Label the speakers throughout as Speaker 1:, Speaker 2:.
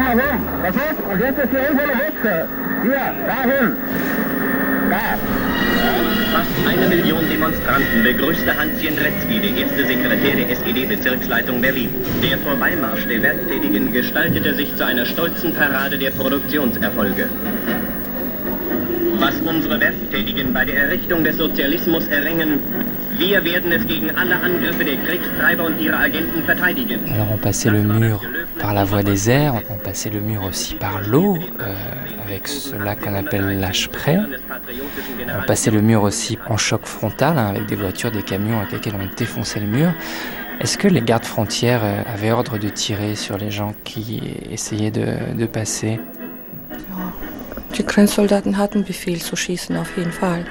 Speaker 1: Fast 1 Million Demonstranten begrüßte Hans Jendretzky, der erste Sekretär der SED-Bezirksleitung Berlin. Der Vorbeimarsch der Werktätigen gestaltete sich zu einer stolzen Parade der Produktionserfolge. Was unsere Werktätigen bei der Errichtung des Sozialismus erringen, wir werden es gegen alle Angriffe der Kriegstreiber und ihrer Agenten verteidigen.
Speaker 2: Alors on passait le mur par la voie des airs, on passait le mur aussi par l'eau, avec cela qu'on appelle la Spree. On passait le mur aussi en choc frontal, avec des voitures, des camions avec lesquels on défonçait le mur. Est-ce que les gardes frontières avaient ordre de tirer sur les gens qui essayaient de passer?
Speaker 3: Die Grenzsoldaten hatten Befehl zu schießen, auf jeden Fall.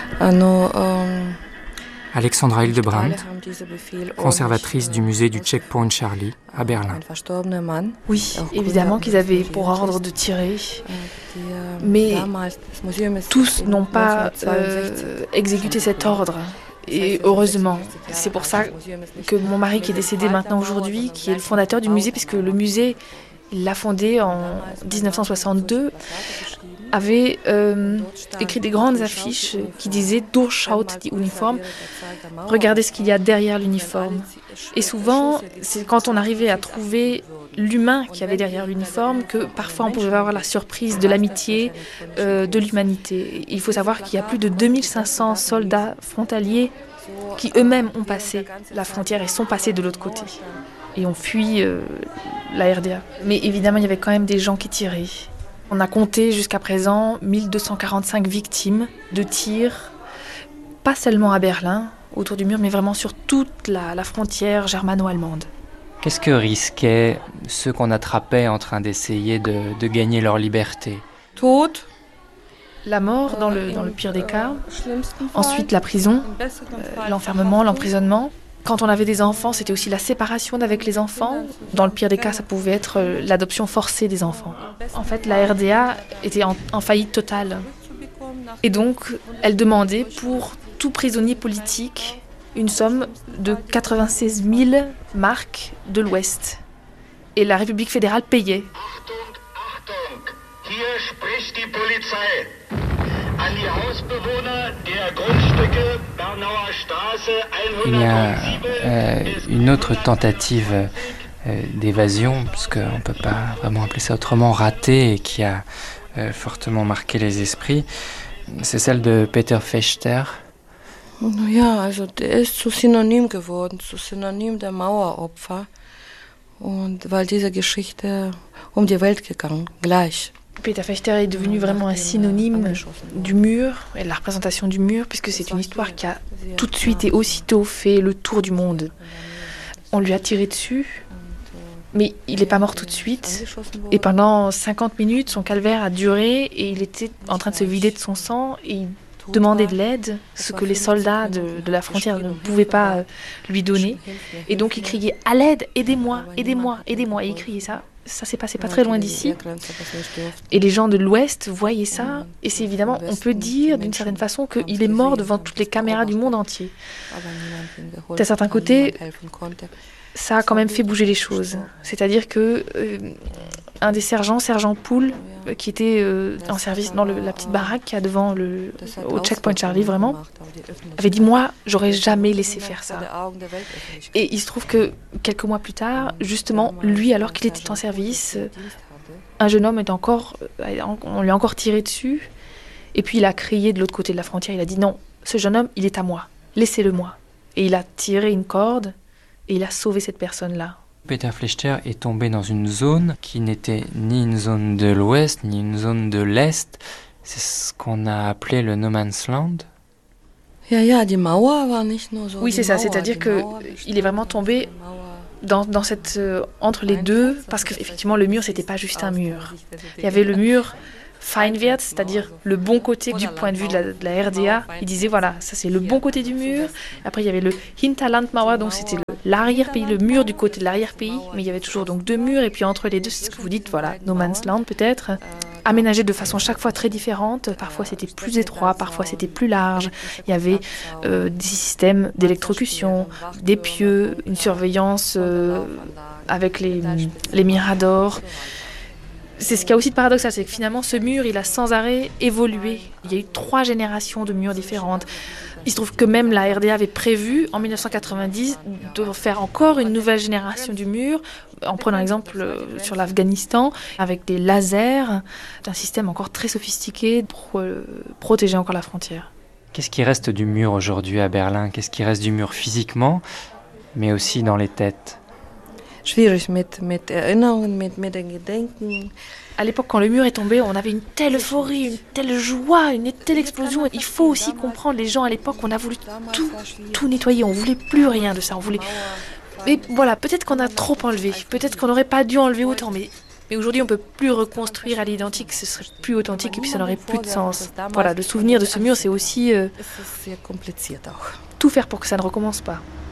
Speaker 2: Alexandra Hildebrandt, conservatrice du musée du Checkpoint Charlie à Berlin.
Speaker 4: Oui, évidemment qu'ils avaient pour ordre de tirer, mais tous n'ont pas exécuté cet ordre. Et heureusement, c'est pour ça que mon mari qui est décédé maintenant aujourd'hui, qui est le fondateur du musée, puisque le musée, il l'a fondé en 1962, avait écrit des grandes affiches qui disaient « Durchschaut die Uniform », regardez ce qu'il y a derrière l'uniforme. Et souvent, c'est quand on arrivait à trouver l'humain qu'il y avait derrière l'uniforme que parfois on pouvait avoir la surprise de l'amitié, de l'humanité. Il faut savoir qu'il y a plus de 2500 soldats frontaliers qui eux-mêmes ont passé la frontière et sont passés de l'autre côté. Et ont fui la RDA. Mais évidemment, il y avait quand même des gens qui tiraient. On a compté jusqu'à présent 1245 victimes de tirs, pas seulement à Berlin, autour du mur, mais vraiment sur toute la frontière germano-allemande.
Speaker 2: Qu'est-ce que risquaient ceux qu'on attrapait en train d'essayer de gagner leur liberté?
Speaker 4: Toute la mort dans le pire des cas, ensuite la prison, l'enfermement, l'emprisonnement. Quand on avait des enfants, c'était aussi la séparation d'avec les enfants. Dans le pire des cas, ça pouvait être l'adoption forcée des enfants. En fait, la RDA était en faillite totale. Et donc, elle demandait pour tout prisonnier politique une somme de 96 000 marks de l'Ouest. Et la République fédérale payait.
Speaker 5: Hier spricht die Polizei. An die Hausbewohner der Grundstücke Bernauer Straße 107.
Speaker 2: Il y a une autre tentative d'évasion, parce qu'on ne peut pas vraiment appeler ça autrement, ratée, et qui a fortement marqué les esprits. C'est celle de Peter Fechter.
Speaker 3: Ja, also der ist zu Synonym geworden, zu Synonym der Maueropfer. Und weil diese Geschichte die Welt gegangen, gleich.
Speaker 4: Peter Fechter est devenu vraiment un synonyme du mur et de la représentation du mur, puisque c'est une histoire qui a tout de suite et aussitôt fait le tour du monde. On lui a tiré dessus, mais il n'est pas mort tout de suite. Et pendant 50 minutes, son calvaire a duré et il était en train de se vider de son sang et il demandait de l'aide, ce que les soldats de la frontière ne pouvaient pas lui donner. Et donc il criait « À l'aide, aidez-moi, aidez-moi, aidez-moi » et il criait ça. Ça s'est passé pas très loin d'ici. Et les gens de l'Ouest voyaient ça. Et c'est évidemment, on peut dire d'une certaine façon qu'il est mort devant toutes les caméras du monde entier. D'un certain côté, ça a quand même fait bouger les choses. C'est-à-dire que un des sergent Poul, qui était en service dans la petite baraque qu'il y a devant au Checkpoint Charlie, vraiment, avait dit « Moi, j'aurais jamais laissé faire ça ». Et il se trouve que quelques mois plus tard, justement, lui, alors qu'il était en service, un jeune homme on lui a encore tiré dessus. Et puis il a crié de l'autre côté de la frontière, il a dit « Non, ce jeune homme, il est à moi, laissez-le moi ». Et il a tiré une corde et il a sauvé cette personne-là.
Speaker 2: Peter Fechter est tombé dans une zone qui n'était ni une zone de l'Ouest, ni une zone de l'Est. C'est ce qu'on a appelé le No Man's Land.
Speaker 4: Oui, c'est ça. C'est-à-dire qu'il est vraiment tombé dans cette, entre les deux, parce qu'effectivement, le mur, c'était pas juste un mur. Il y avait le mur Feinwärts, c'est-à-dire le bon côté du point de vue de la RDA. Il disait, voilà, ça c'est le bon côté du mur. Après, il y avait le Hinterlandmauer, donc c'était l'arrière-pays, le mur du côté de l'arrière-pays. Mais il y avait toujours donc deux murs, et puis entre les deux, c'est ce que vous dites, voilà, No Man's Land peut-être. Aménagé de façon chaque fois très différente. Parfois c'était plus étroit, parfois c'était plus large. Il y avait des systèmes d'électrocution, des pieux, une surveillance avec les miradors. C'est ce qu'il y a aussi de paradoxal, c'est que finalement ce mur, il a sans arrêt évolué. Il y a eu 3 générations de murs différentes. Il se trouve que même la RDA avait prévu, en 1990, de faire encore une nouvelle génération du mur, en prenant exemple sur l'Afghanistan, avec des lasers, un système encore très sophistiqué pour protéger encore la frontière.
Speaker 2: Qu'est-ce qui reste du mur aujourd'hui à Berlin? Qu'est-ce qui reste du mur physiquement, mais aussi dans les têtes?
Speaker 3: Schwierig mit Erinnerungen, mit den Gedenken.
Speaker 4: À l'époque, quand le mur est tombé, on avait une telle euphorie, une telle joie, une telle explosion. Il faut aussi comprendre les gens à l'époque, on a voulu tout nettoyer, on voulait plus rien de ça, on voulait... Mais voilà, peut-être qu'on a trop enlevé, peut-être qu'on n'aurait pas dû enlever autant, mais aujourd'hui on peut plus reconstruire à l'identique, ce serait plus authentique et puis ça n'aurait plus de sens. Voilà, le souvenir de ce mur, c'est aussi tout faire pour que ça ne recommence pas.